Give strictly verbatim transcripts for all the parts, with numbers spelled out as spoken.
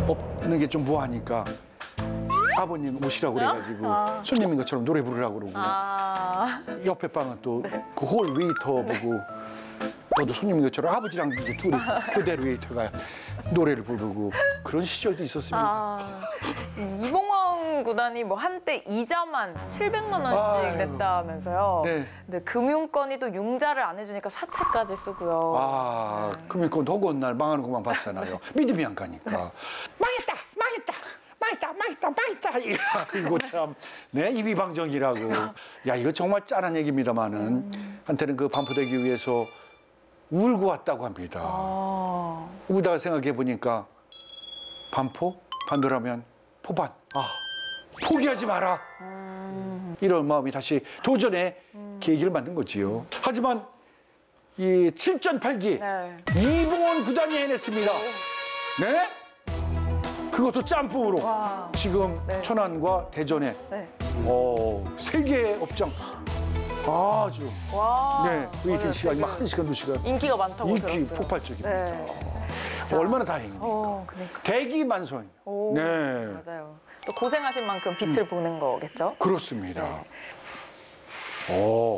없는 게 좀 뭐하니까 아버님 오시라고 그래가지고 아. 손님인 것처럼 노래 부르라고 그러고 아, 옆에 방은 또 그 홀 웨이터 보고 너도 손님인 것처럼 아버지랑 이제 둘이 교대 웨이터가 노래를 부르고 그런 시절도 있었습니다. 아. 이봉원 구단이 뭐 한때 이자만 칠백만 원씩 아유. 냈다면서요. 네. 근데 금융권이 또 융자를 안 해주니까 사채까지 쓰고요. 아, 금융권 허구한 날 망하는 것만 봤잖아요. 믿음이 안 가니까. 망했다, 망했다, 망했다, 망했다, 망했다. 이거 참, 네, 이비방정이라고. 야, 이거 정말 짠한 얘기입니다만은 한테는 그 반포대교 위에서 울고 왔다고 합니다. 아. 울다가 생각해 보니까 반포, 반도라면 포반. 아, 포기하지 마라. 이런 마음이 다시 도전의 계기를 만든 거지요. 하지만 이 칠 전 팔 기 네. 이봉원 구단이 해냈습니다. 네? 그것도 짬뽕으로. 와. 지금 네. 천안과 대전에 네. 어, 세 개의 업장 아주 와. 네, 웨이팅 맞아요. 시간이 되게 막 한 시간, 두 시간 인기가 많다고 인기 들었어요. 폭발적입니다. 네. 자. 얼마나 다행입니까? 어, 그러니까. 대기만성. 오, 네, 맞아요. 또 고생하신 만큼 빛을 보는 거겠죠? 그렇습니다. 네. 오.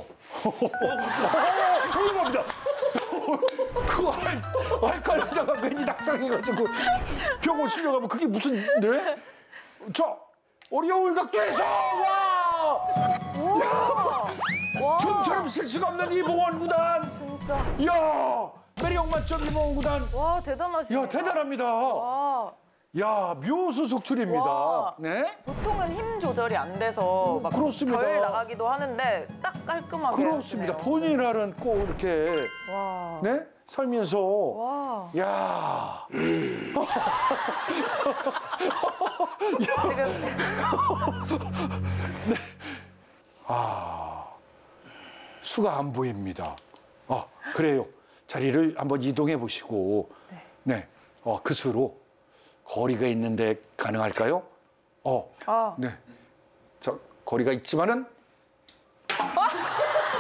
훌륭합니다. 그거 알, 알칼리다가 괜히 낙상해가지고 병원 실려가면 그게 무슨, 네? 자, 어려운 각도에서, 와! 우와. 와. 좀처럼 실수가 없는 이봉원 구단. 진짜. 이야, 매력 만점 이봉원 구단. 와, 대단하시네요. 이야, 대단합니다. 와. 야, 묘수 속출입니다. 와. 네? 보통은 힘 조절이 안 돼서 막 그렇습니다. 덜 나가기도 하는데 딱 깔끔하게 그렇습니다. 하시네요. 본인 날은 꼭 이렇게, 와. 네? 살면서. 와. 야. 지금 수가 안 보입니다. 아, 그래요. 자리를 한번 이동해 보시고, 네, 네. 어, 그 수로 거리가 있는데 가능할까요? 어, 아. 네. 자, 거리가 있지만은